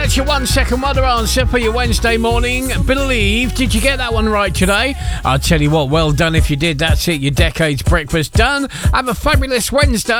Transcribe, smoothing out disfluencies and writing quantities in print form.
That's your 1 second wonder answer for your Wednesday morning. Believe, did you get that one right today? I'll tell you what, well done if you did. That's it, your decade's breakfast done. Have a fabulous Wednesday.